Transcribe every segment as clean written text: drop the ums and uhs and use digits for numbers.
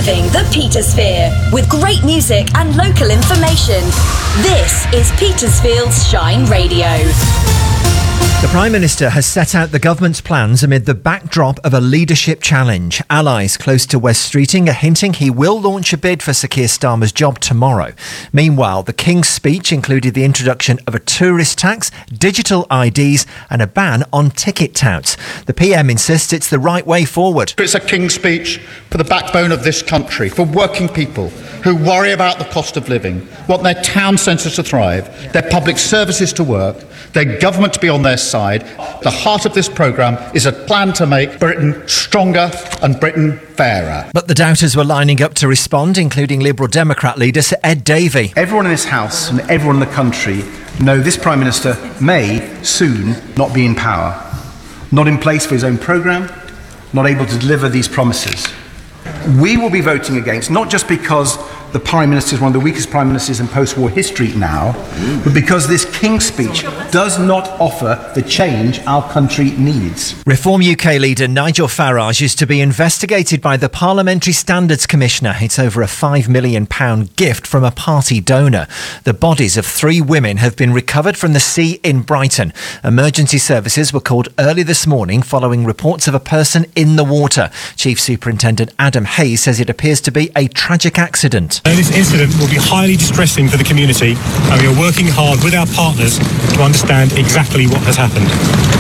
Reliving the Petersphere with great music and local information. This is Petersfield's Shine Radio. The Prime Minister has set out the government's plans amid the backdrop of a leadership challenge. Allies close to Wes Streeting are hinting he will launch a bid for Sir Keir Starmer's job tomorrow. Meanwhile, the King's speech included the introduction of a tourist tax, digital IDs and a ban on ticket touts. The PM insists it's the right way forward. It's a King's speech for the backbone of this country, for working people who worry about the cost of living, want their town centres to thrive, their public services to work, their government to be on their side. The heart of this programme is a plan to make Britain stronger and Britain fairer. But the doubters were lining up to respond, including Liberal Democrat leader Sir Ed Davey. Everyone in this House and everyone in the country know this Prime Minister may soon not be in power, not in place for his own programme, not able to deliver these promises. We will be voting against, not just because the Prime Minister is one of the weakest Prime Ministers in post-war history now, but because this King's speech does not offer the change our country needs. Reform UK leader Nigel Farage is to be investigated by the Parliamentary Standards Commissioner. It's over a £5 million gift from a party donor. The bodies of 3 women have been recovered from the sea in Brighton. Emergency services were called early this morning following reports of a person in the water. Chief Superintendent Adam Hayes says it appears to be a tragic accident. This incident will be highly distressing for the community, and we are working hard with our partners to understand exactly what has happened.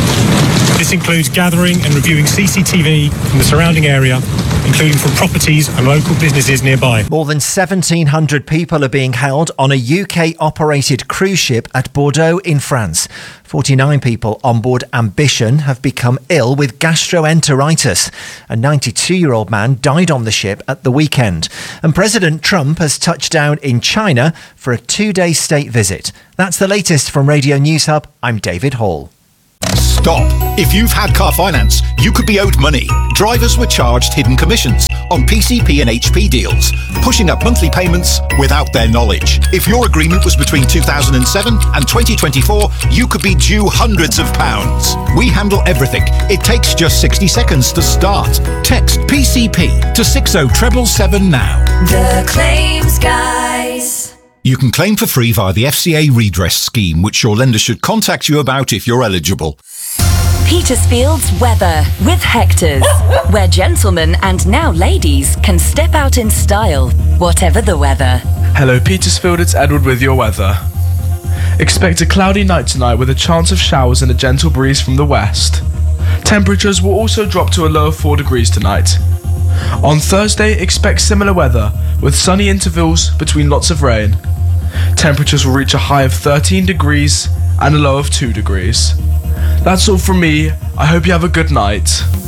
This includes gathering and reviewing CCTV from the surrounding area, including from properties and local businesses nearby. More than 1,700 people are being held on a UK-operated cruise ship at Bordeaux in France. 49 people on board Ambition have become ill with gastroenteritis. A 92-year-old man died on the ship at the weekend. And President Trump has touched down in China for a 2-day state visit. That's the latest from Radio News Hub. I'm David Hall. Stop. If you've had car finance, you could be owed money. Drivers were charged hidden commissions on PCP and HP deals, pushing up monthly payments without their knowledge. If your agreement was between 2007 and 2024, you could be due hundreds of pounds. We handle everything. It takes just 60 seconds to start. Text PCP to 60777 now. The Claims Guys. You can claim for free via the FCA redress scheme, which your lender should contact you about if you're eligible. Petersfield's weather with Hector's, where gentlemen and now ladies can step out in style, whatever the weather. Hello Petersfield, it's Edward with your weather. Expect a cloudy night tonight with a chance of showers and a gentle breeze from the west. Temperatures will also drop to a low of 4 degrees tonight. On Thursday, expect similar weather with sunny intervals between lots of rain. Temperatures will reach a high of 13 degrees and a low of 2 degrees. That's all from me. I hope you have a good night.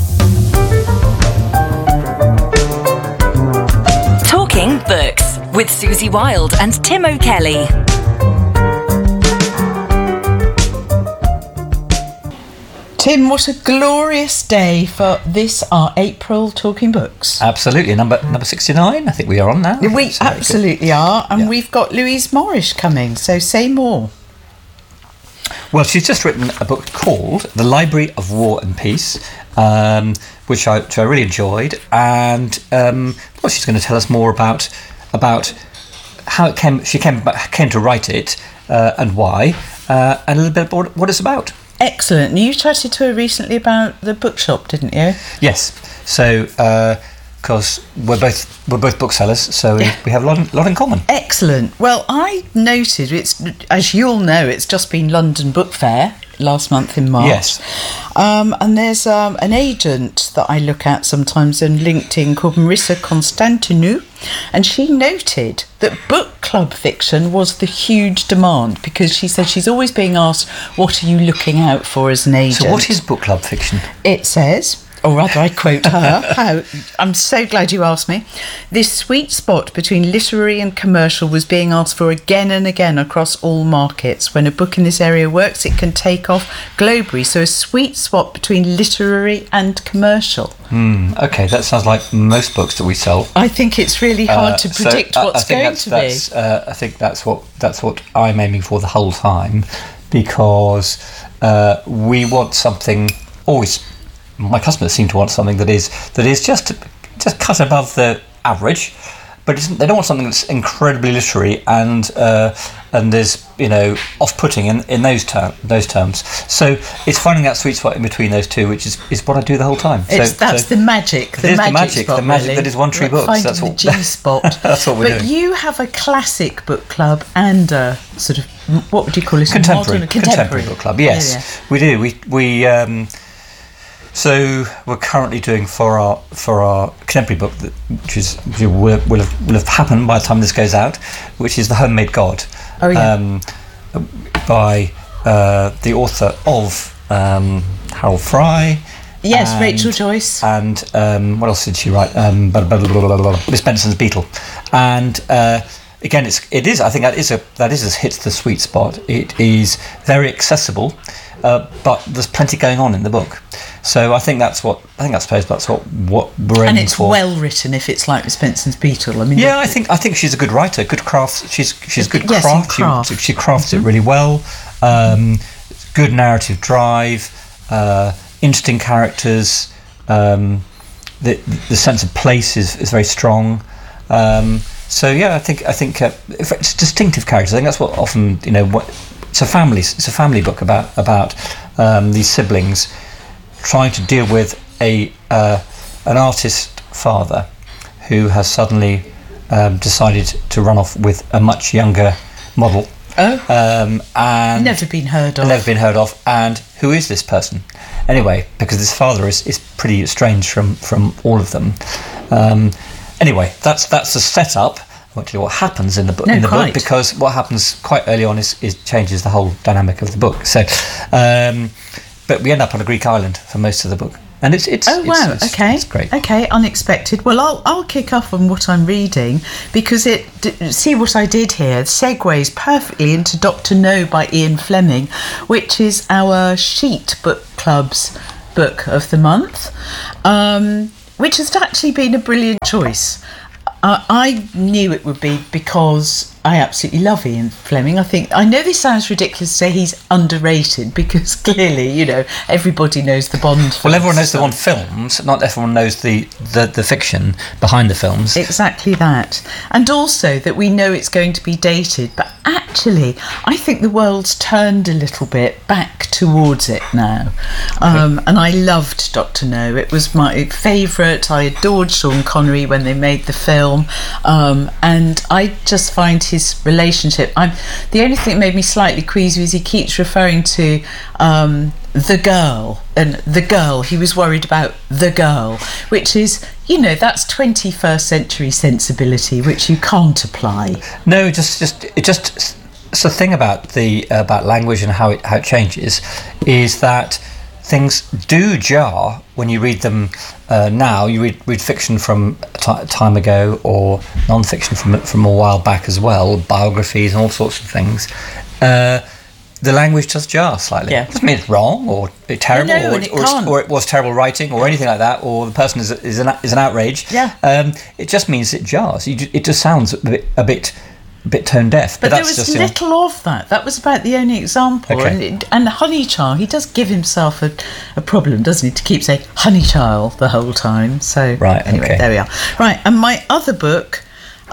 Talking Books with Susie Wilde and Tim O'Kelly. Tim, what a glorious day for this, our April Talking Books. Absolutely. Number 69, I think we are on now. We absolutely are, and we've got Louise Morris coming, so say more. Well, she's just written a book called The Library of War and Peace, which I really enjoyed, and she's going to tell us more about how she came to write it and why, and a little bit about what it's about. Excellent. And you chatted to her recently about the bookshop, didn't you? Yes. So, because we're both booksellers, so we have a lot in common. Excellent. Well, I noted, as you all know, it's just been London Book Fair last month in March. Yes. And there's an agent that I look at sometimes on LinkedIn called Marissa Constantinou, and she noted that book club fiction was the huge demand because she said she's always being asked, what are you looking out for as an agent? So what is book club fiction? It says, or rather I quote her, I'm so glad you asked me. This sweet spot between literary and commercial was being asked for again and again across all markets. When a book in this area works, it can take off globally. So a sweet spot between literary and commercial. Okay, that sounds like most books that we sell. I think it's really hard to predict what's going to be. I think that's what I'm aiming for the whole time, because we want something always. My customers seem to want something that is just cut above the average, but they don't want something that's incredibly literary and there's off-putting in those terms. So it's finding that sweet spot in between those two, which is what I do the whole time. That's the magic. The magic that is One Tree Books. That's the G-spot. That's what we're doing. But you have a classic book club and a sort of, what would you call it? Contemporary book club. Yes, we do. We so we're currently doing for our contemporary book, which will have happened by the time this goes out, which is The Homemade God, by the author of Harold Fry. Yes, Rachel Joyce. And what else did she write? Miss Benson's Beetle. And again, it is. I think that hits the sweet spot. It is very accessible, but there's plenty going on in the book. So I suppose that's what we're aiming for. And it's well written if it's like Miss Benson's Beetle. I mean, yeah, I think she's a good writer, good craft. She's good craft. She crafts it really well. Good narrative drive, interesting characters. The sense of place is very strong. So yeah, I think it's distinctive characters. I think that's what often it's a family book about these siblings trying to deal with an artist father who has suddenly decided to run off with a much younger model. And never been heard of. And who is this person? Anyway, because this father is pretty estranged from all of them. Anyway, that's the setup. I won't tell you what happens in the book. Book, because what happens quite early on is changes the whole dynamic of the book. So, but we end up on a Greek island for most of the book, and it's great. Okay, unexpected. Well, I'll kick off on what I'm reading because see what I did here segues perfectly into Dr. No by Ian Fleming, which is our Sheet Book Club's book of the month, which has actually been a brilliant choice. I knew it would be because I absolutely love Ian Fleming. I know this sounds ridiculous to say he's underrated because clearly, everybody knows the Bond films. Well, everyone knows the Bond films, not everyone knows the fiction behind the films. Exactly that. And also that we know it's going to be dated, but actually, I think the world's turned a little bit back towards it now. And I loved Dr. No. It was my favourite. I adored Sean Connery when they made the film. And I just find his relationship, the only thing that made me slightly queasy is he keeps referring to the girl, and the girl, he was worried about the girl, which is, that's 21st century sensibility, which you can't apply. No, it's the thing about about language and how it changes is that things do jar when you read them now. You read fiction from time ago or non-fiction from a while back as well, biographies and all sorts of things. The language does jar slightly. Yeah. It doesn't mean it's wrong or terrible or it was terrible writing or anything like that, or the person is an outrage. Yeah. It just means it jars. It just sounds a bit tone deaf. But there was little of that. That was about the only example. Okay. And Honeychild, he does give himself a problem, doesn't he, to keep saying Honeychild the whole time. So anyway, there we are. Right, and my other book,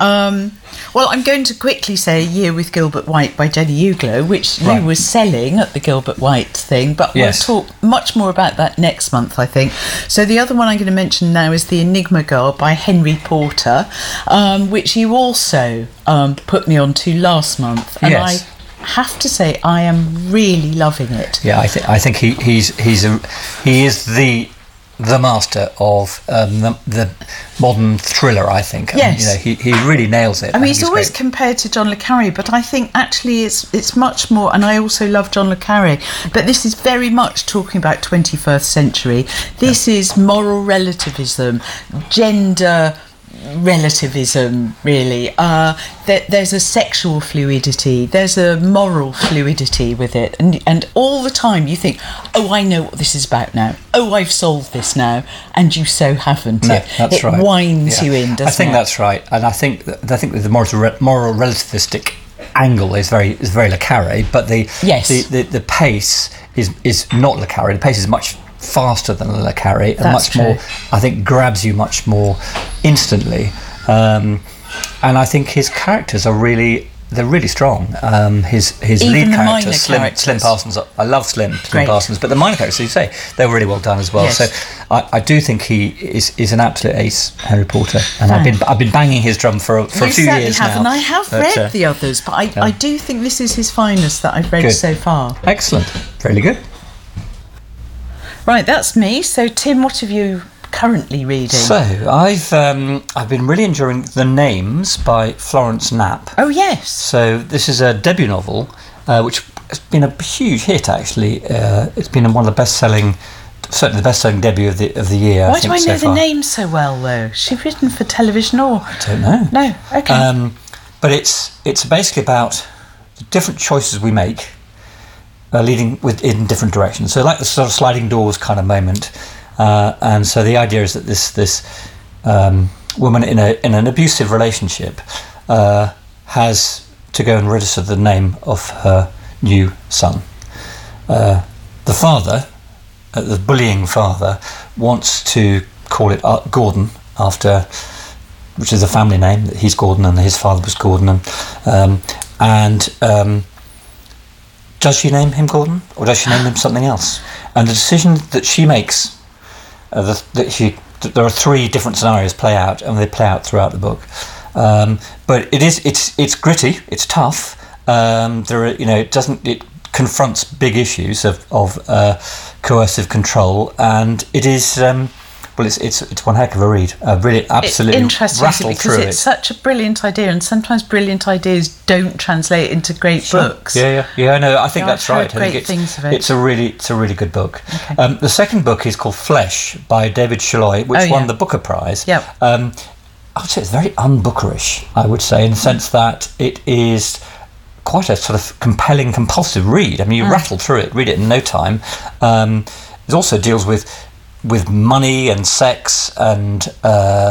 I'm going to quickly say A Year with Gilbert White by Jenny Uglow, which you were selling at the Gilbert White thing, but we'll talk much more about that next month, I think. So the other one I'm going to mention now is The Enigma Girl by Henry Porter, which you also put me on to last month, and I have to say I am really loving it. Yeah, I think he is the master of the modern thriller, I think. Yes. He really nails it. I mean, he's always compared to John le Carré, but I think actually it's much more, and I also love John le Carré, but this is very much talking about 21st century. This is moral relativism, gender relativism, really. There's a sexual fluidity, there's a moral fluidity with it, and all the time you think, oh, I know what this is about now, oh, I've solved this now, and you so haven't. It right. winds you in, doesn't it? I think that's right, and I think the moral relativistic angle is very le Carré, but the pace is not le Carré. The pace is much faster than le Carré and much more, I think, grabs you much more instantly. and I think his characters are really strong. His Even lead the character, minor Slim Parsons. I love Slim Great. Parsons, but the minor characters, you say, they're really well done as well. Yes. So I do think he is an absolute ace, Harry Potter, and I've been banging his drum for a few years now. You certainly have, and I have read the others, but I do think this is his finest that I've read Good. so far. Excellent, really good. Right, that's me. So Tim, what have you currently reading? So I've been really enjoying The Names by Florence Knapp. Oh yes. So this is a debut novel, which has been a huge hit. Actually, it's been one of the certainly the best-selling debut of the year. Why do I know so the name so well though? She's written for television or? I don't know. No. Okay. But it's basically about the different choices we make, leading in different directions. So like the sort of sliding doors kind of moment. And so the idea is that this woman in an abusive relationship has to go and register the name of her new son. The father, the bullying father, wants to call it Gordon after, which is a family name. He's Gordon and his father was Gordon, and does she name him Gordon or does she name him something else? And the decision that she makes. There are three different scenarios play out, and they play out throughout the book. But it's gritty, it's tough. It confronts big issues of coercive control, and it is. It's one heck of a read. Really, absolutely interesting rattle because through it's such a brilliant idea, and sometimes brilliant ideas don't translate into great books. Yeah. No, I think that's right. I've heard great things of it. It's a really good book. Okay. The second book is called Flesh by David Shalhoub, which won the Booker Prize. Yep. I would say it's very unbookerish. I would say in the sense that it is quite a sort of compelling, compulsive read. I mean, you rattle through it, read it in no time. It also deals with money and sex and